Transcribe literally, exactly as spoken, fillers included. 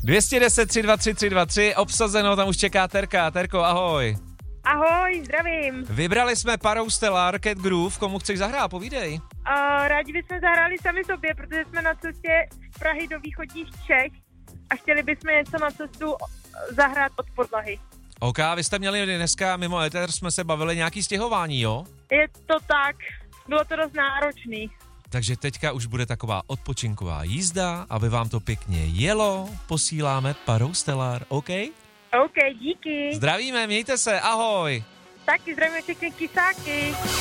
dvě stě deset tři dva tři tři dva tři, obsazeno, tam už čeká Terka. Terko, ahoj. Ahoj, zdravím. Vybrali jsme parou Stellar, Cat Groove, komu chceš zahrát, povídej. Uh, rádi bychom zahráli sami sobě, protože jsme na cestě z Prahy do východních Čech a chtěli bychom něco na cestu zahrát od podlahy. OK, vy jste měli dneska, mimo éter jsme se bavili nějaký stěhování, jo? Je to tak, bylo to dost náročný. Takže teďka už bude taková odpočinková jízda, aby vám to pěkně jelo, posíláme parou Stellar, OK? OK, díky. Zdravíme, mějte se, ahoj. Taky zdravíme všechny kysáky.